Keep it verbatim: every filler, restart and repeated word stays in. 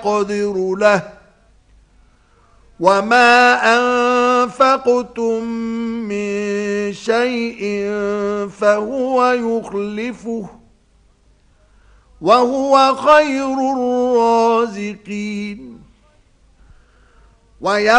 يقدر له وما أنفقتم من شيء فهو يخلفه وهو خير الرازقين.